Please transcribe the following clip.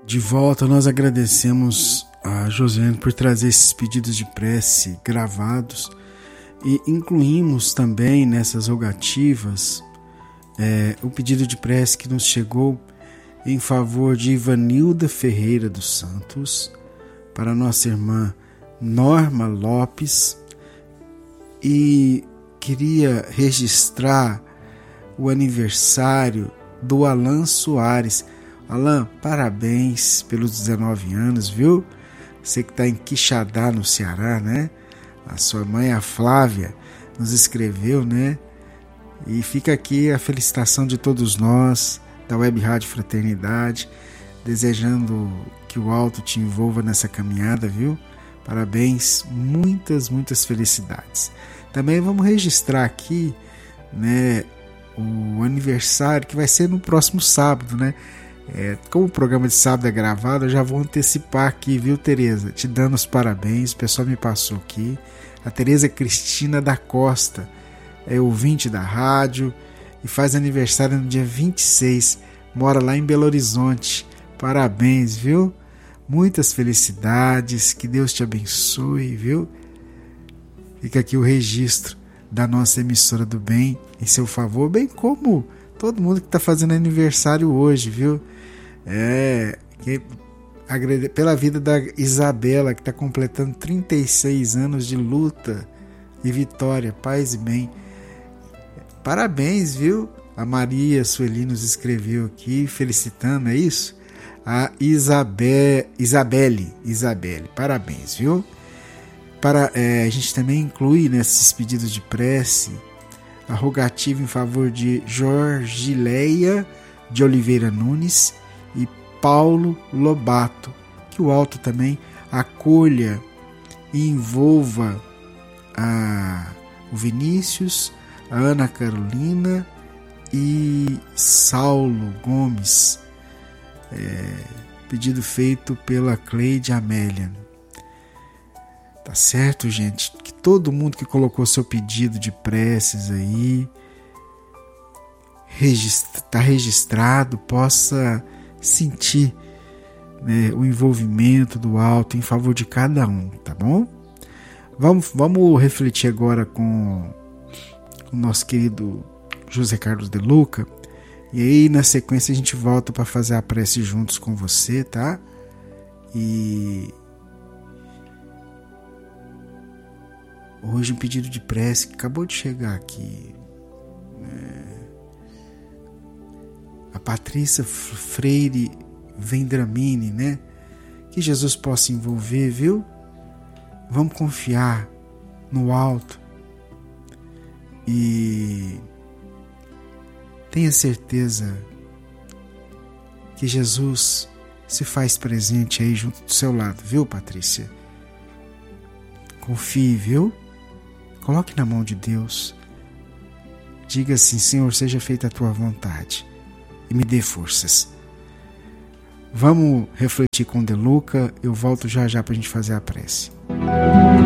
De volta, nós agradecemos a Josiane por trazer esses pedidos de prece gravados e incluímos também nessas rogativas o pedido de prece que nos chegou em favor de Ivanilda Ferreira dos Santos, para nossa irmã Norma Lopes, e queria registrar o aniversário do Alan Soares. Alan, parabéns pelos 19 anos, viu? Você que está em Quixadá, no Ceará, né? A sua mãe, a Flávia, nos escreveu, né? E fica aqui a felicitação de todos nós, da Web Rádio Fraternidade, desejando que o alto te envolva nessa caminhada, viu? Parabéns, muitas, muitas felicidades. Também vamos registrar aqui, né, o aniversário que vai ser no próximo sábado, né? Como o programa de sábado é gravado, eu já vou antecipar aqui, viu, Tereza? Te dando os parabéns, o pessoal me passou aqui. A Tereza Cristina da Costa é ouvinte da rádio e faz aniversário no dia 26, mora lá em Belo Horizonte. Parabéns, viu? Muitas felicidades, que Deus te abençoe, viu? Fica aqui o registro da nossa emissora do bem em seu favor, bem como todo mundo que está fazendo aniversário hoje, viu? Pela vida da Isabela, que está completando 36 anos de luta e vitória, paz e bem. Parabéns, viu? A Maria Sueli nos escreveu aqui, felicitando, é isso? A Isabelle, parabéns, viu? A gente também inclui nesses pedidos de prece a rogativa em favor de Jorgileia de Oliveira Nunes e Paulo Lobato, que o alto também acolha e envolva o Vinícius, a Ana Carolina e Saulo Gomes, pedido feito pela Cleide Amélia. Tá certo, gente? Que todo mundo que colocou seu pedido de preces aí tá registrado, possa sentir, né, o envolvimento do alto em favor de cada um, tá bom? Vamos refletir agora com o nosso querido José Carlos de Luca, e aí na sequência a gente volta para fazer a prece juntos com você, tá? E hoje um pedido de prece que acabou de chegar aqui, a Patrícia Freire Vendramini, né? Que Jesus possa envolver, viu? Vamos confiar no alto e tenha certeza que Jesus se faz presente aí junto do seu lado, viu, Patrícia? Confie, viu? Coloque na mão de Deus. Diga assim: Senhor, seja feita a tua vontade e me dê forças. Vamos refletir com De Luca. Eu volto já já para a gente fazer a prece.